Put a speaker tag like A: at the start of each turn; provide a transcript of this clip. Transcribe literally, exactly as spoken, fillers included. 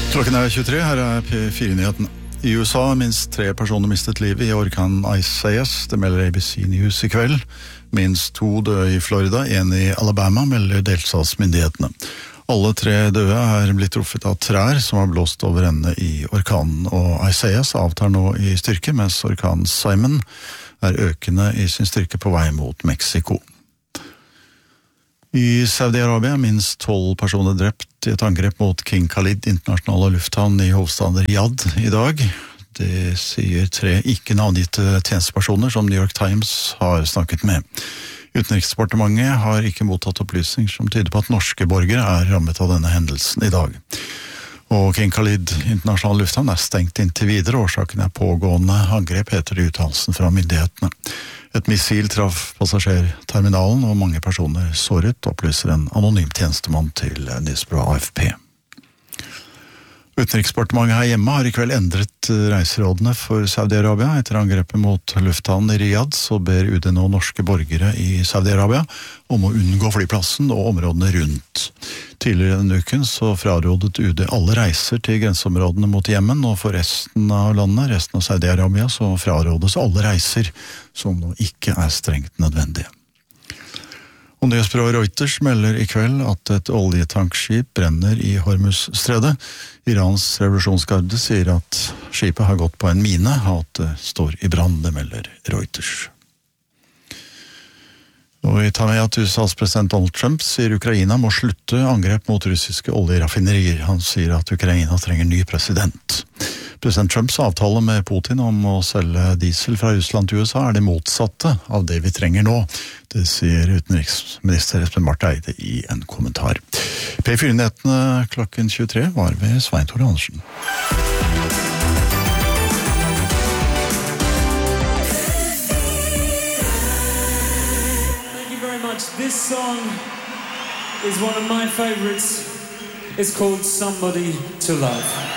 A: Klokken er tjuetre, her er P fire-nyheten. I U S A har minst tre personer mistet livet i orkanen Isaias, det melder A B C News i kveld. Minst to døde i Florida, en i Alabama, melder delstatsmyndighetene. Alle tre døde er blitt truffet av trær som har blåst over ende i orkanen, og Isaias avtar nå i styrke, mens orkanen Simon er økende i sin styrke på vei mot Mexico. I Saudi-Arabia er minst tolv personer drept i et angrep mot King Khalid internasjonale lufthavn i hovedstaden Riyadh i dag. Det sier tre ikke-navngitte tjenestepersoner som New York Times har snakket med. Utenriksdepartementet har ikke mottatt opplysninger som tyder på at norske borgere er rammet av denne hendelsen i dag. Og King Khalid internasjonale lufthavn er stengt inntil videre. Årsaken er pågående angrep, heter det i uttalelsen fra myndighetene. Et missil traff passasjerterminalen, og mange personer såret, opplyser en anonym tjenestemann til nyhetsbyrået A F P. Utenriksdepartementet her hjemme har i kveld endret reiserådene for Saudi-Arabia. Etter angrepet mot lufthavnen i Riyadh så ber U D nå norske borgere i Saudi-Arabia om å unngå flyplassen og områdene rundt. Tidligere denne uken så frarådet U D alle reiser til grenseområdene mot Jemen, og for resten av landet, resten av Saudi-Arabia, så frarådes alle reiser som nå ikke er strengt nødvendige. Og nyhetsbyrået Reuters melder i kveld at et oljetankskip brenner i Hormuzstredet. Irans revolusjonsgarde sier at skipet har gått på en mine, og at det står i brann, det melder Reuters. Og vi tar med at U S A's president Donald Trump sier Ukraina må slutte angrep mot russiske oljeraffinerier. Han sier at Ukraina trenger ny president. President Trumps avtale med Putin om å selge diesel fra Russland til U S A er det motsatte av det vi trenger nå. Det sier utenriksminister Espen Barth Eide i en kommentar. P fire-nyhetene klokken tjuetre var ved Svein Tore Andersen.
B: Thank you very much. This song is one of my favorites. It's called Somebody to Love.